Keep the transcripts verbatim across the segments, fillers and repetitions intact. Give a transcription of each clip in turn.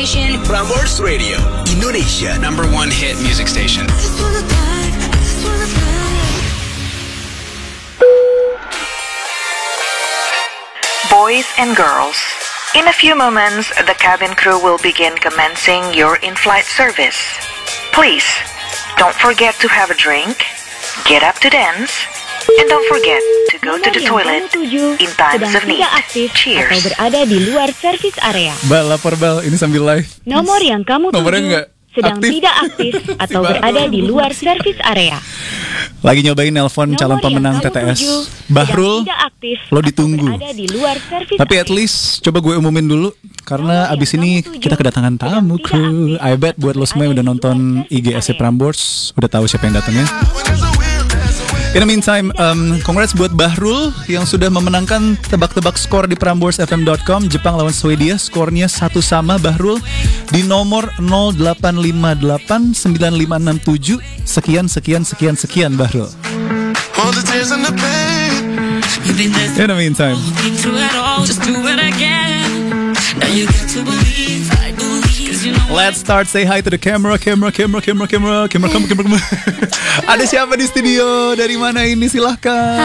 station. Prambors Radio, Indonesia number one hit music station. Boys and girls, in a few moments, the cabin crew will begin commencing your in-flight service. Please, don't forget to have a drink, get up to dance, and don't forget to go to the toilet in times of need. Cheers. Atau berada di luar service area. Bal, lapor Bal, ini sambil live. Nomor yang kamu Nomornya tuju nggak sedang aktif. tidak aktif atau berada di luar service area. Lagi nyobain nelpon calon Nomor pemenang yang T T kamu S tuju Bahrul. sedang tidak aktif Lo atau ditunggu. berada di luar service Tapi at area. least coba gue umumin dulu karena Nomor abis yang ini kamu tuju kita kedatangan tamu sedang ke tidak aktif I bet buat lo semua yang udah atau nonton berada di I G luar S C service Prambors udah tahu siapa yang datang ya. In the meantime, um, congrats buat Bahrul yang sudah memenangkan tebak-tebak skor di prambors f m dot com. Jepang lawan Swedia, skornya satu sama Bahrul di nomor nol delapan lima delapan sembilan lima enam tujuh. Sekian, sekian, sekian, sekian Bahrul. In the meantime, let's start. Say hi to the camera, camera, camera, camera, camera, camera, camera, camera, camera. Ada siapa di studio? Dari mana ini? Silahkan.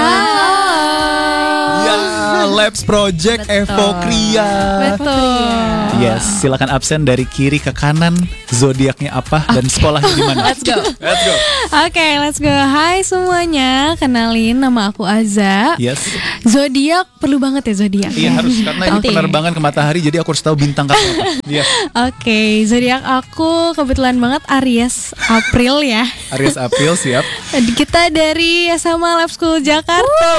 Ya, Labs Project Evokria. Betul. Yes, silakan absen dari kiri ke kanan. Zodiaknya apa dan sekolahnya di mana? Let's go. Let's go. Oke, okay, let's go. Hai semuanya, kenalin nama aku Aza. Yes. Zodiak perlu banget ya zodiak. Iya harus karena ini Penting. penerbangan ke matahari, jadi aku harus tahu bintang kamu apa. Iya. Oke, okay, zodiak aku kebetulan banget Aries April ya. Aries April siap. Kita dari S M A Lab School Jakarta.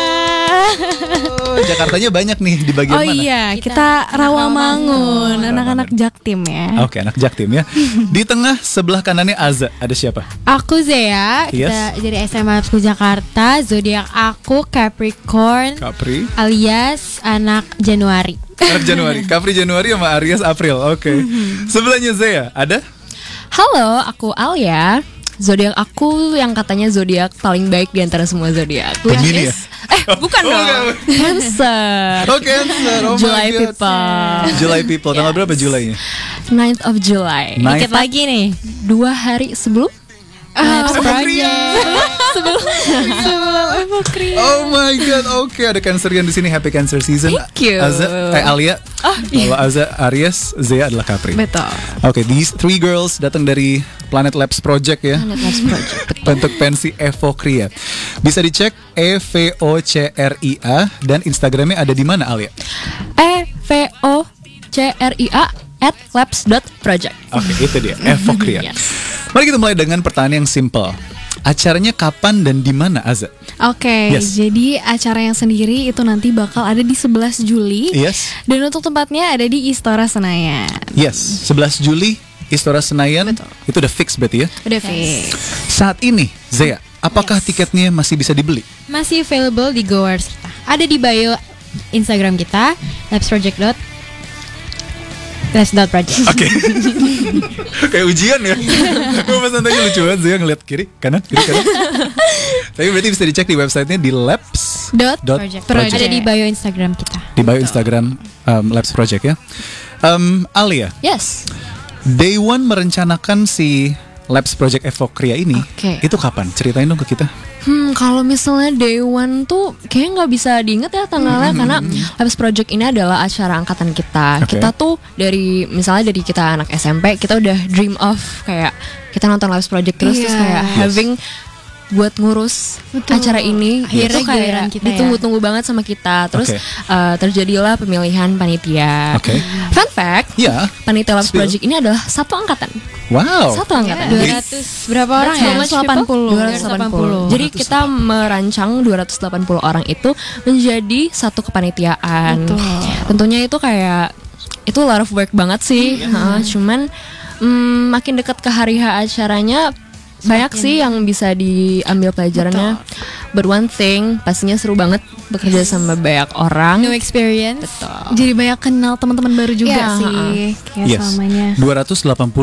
Oh, Jakartanya banyak nih di bagian Oh mana? iya, kita, kita Rawamangun, anak-anak Jaktim ya. Oke, anak Jaktim ya. Di tengah sebelah kanannya Aza, ada siapa? Aku Zea, Yes. kita dari S M A Lab School Jakarta. Zodiak aku Capricorn, Capri. alias anak Januari. Anak Januari, Capri Januari sama Aries April. Oke. Sebelahnya Zea, ada? Halo, aku Alia. Zodiak aku yang katanya zodiak paling baik di antara semua zodiak. Gemini ya? Eh, bukan dong. Cancer. Oh, Cancer. Oh my July God. people. July people. Tanggal berapa Julainya? ninth of July. Ninth. Dikit lagi nih. Dua hari sebelum Labs Project. sebelum sebelum Evokria. Oh my God. Oke, ada Cancerian di sini. Happy Cancer season. Thank you. Aza, eh Alia. Oh, iya. Kalau Aza Aries, Zea adalah Capri. Betul. Oke, these three girls datang dari Planet Labs Project ya. Planet Labs Project. Bentuk pensi Evokria. Bisa dicek E V O C R I A dan Instagramnya ada di mana Alia? E V O C R I A at labs dot project. Oke, itu dia Evokria. Yes. Mari kita mulai dengan pertanyaan yang simple. Acaranya kapan dan di mana, Aza? Oke, Yes. jadi acara yang sendiri itu nanti bakal ada di sebelas Juli. Yes. Dan untuk tempatnya ada di Istora Senayan. Yes, sebelas Juli Istora Senayan. Betul. Itu udah fix berarti ya. Udah fix. Saat ini, Zea, apakah tiketnya masih bisa dibeli? Masih available di Goers kita. Ada di bio Instagram kita, labsproject. labs dot project. Oke. Kayak ujian ya. Gue pesan tadi lucu banget Zea ngeliat kiri, kanan, kiri, kanan. Tapi berarti bisa dicek di websitenya di labs Dot dot Project. project. Ada di bio Instagram kita. Di bio Instagram um, Labs Project ya. Um, Alia, Yes. Day One merencanakan si Labs Project Evokria ini, Oke. itu kapan? Ceritain dong ke kita. Hmm, kalau misalnya Day One tuh kayaknya nggak bisa diinget ya tanggalnya karena Labs Project ini adalah acara angkatan kita. Oke. Kita tuh dari misalnya dari kita anak S M P kita udah dream of kayak kita nonton Labs Project terus terus Iya. kayak Yes. having buat ngurus Betul. acara ini Akhirnya itu giliran kayak kita ya. ditunggu-tunggu banget sama kita. Terus Oke. uh, terjadilah pemilihan panitia. Oke. Fun fact, Ya. panitia Labs Spill. Project ini adalah satu angkatan. Wow. Satu angkatan. dua ratus berapa orang ya? dua ratus delapan puluh. dua ratus delapan puluh. Jadi kita merancang dua ratus delapan puluh orang itu menjadi satu kepanitiaan. Betul. Tentunya itu kayak itu a lot of work banget sih. Ha, cuman mm, makin dekat ke hari H acaranya banyak sih yang bisa diambil pelajarannya. But one thing pastinya seru banget bekerja sama banyak orang. New experience. Betul. Jadi banyak kenal teman-teman baru juga Iya, sih. Kayak Yes. selamanya. dua ratus delapan puluh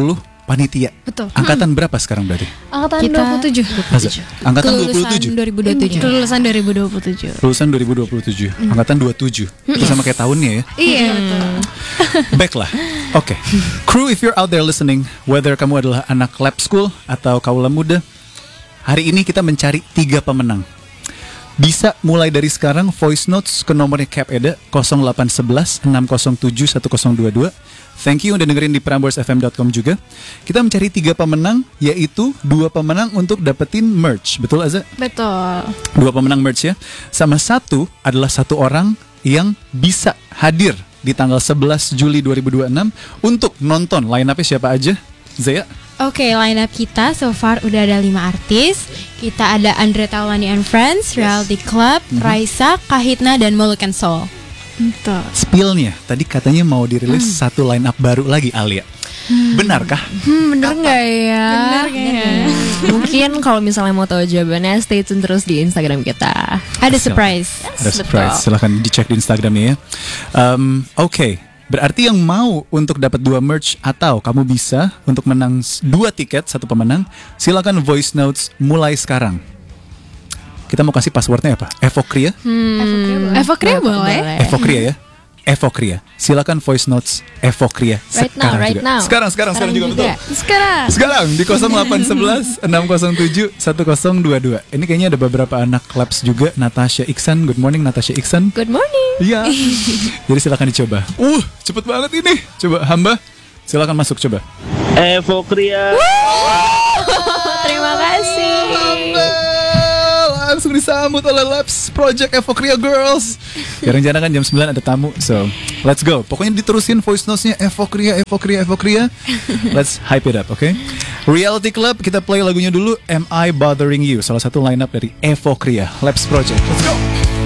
panitia. Betul. Angkatan berapa sekarang berarti? Angkatan Kita- dua puluh tujuh. Azza? Angkatan dua puluh tujuh. dua ribu dua puluh tujuh. Lulusan dua ribu dua puluh tujuh. Lulusan dua ribu dua puluh tujuh. Angkatan dua puluh tujuh. Itu sama kayak tahunnya ya. Iya, betul. Baiklah. Oke. Crew, if you're out there listening, whether kamu adalah anak lab school atau kaula muda, hari ini kita mencari tiga pemenang. Bisa mulai dari sekarang voice notes ke nomornya Cap Eda nol delapan satu satu enam nol tujuh satu nol dua dua. Thank you udah dengerin di prambors f m dot com juga. Kita mencari tiga pemenang, yaitu dua pemenang untuk dapetin merch. Betul, Azza? Betul. Dua pemenang merch ya. Sama satu adalah satu orang yang bisa hadir di tanggal sebelas Juli dua ribu dua puluh enam untuk nonton. Line up-nya siapa aja? Zaya? Oke, line up kita so far udah ada lima artis. Kita ada Andre Taulani and Friends, Reality Club, Raisa, Kahitna, dan Moluk and Soul. Betul. Spill-nya, tadi katanya mau dirilis satu line up baru lagi, Alia. Benarkah? Hmm, bener nggak ya? Benar kayaknya. Mungkin kalau misalnya mau tahu jawabannya, stay tune terus di Instagram kita. Ada surprise. Ada surprise, silahkan dicek di Instagramnya ya. Um, Oke, berarti yang mau untuk dapat dua merch atau kamu bisa untuk menang s- dua tiket, satu pemenang, silakan voice notes mulai sekarang. Kita mau kasih passwordnya apa? Evokria? Evokria boleh. Evokria ya? Evokria. Silakan voice notes Evokria Right now, sekarang right juga. now. Sekarang, sekarang, sekarang, juga, betul. Sekarang. Sekarang di nol delapan satu satu enam nol tujuh satu nol dua dua. Ini kayaknya ada beberapa anak labs juga. Natasha Iksan, good morning Natasha Iksan. Good morning. Iya. Jadi silakan dicoba. Uh, cepet banget ini. Coba hamba, silakan masuk coba. Evokria. Terima kasih. Langsung disambut oleh Labs Project Evokria Girls. Jarang-jarang kan jam sembilan ada tamu. So, let's go. Pokoknya diterusin voice notes-nya Evokria, Evokria, Evokria. Let's hype it up, oke? Okay? Reality Club, kita play lagunya dulu. Am I Bothering You? Salah satu line up dari Evokria Labs Project. Let's go.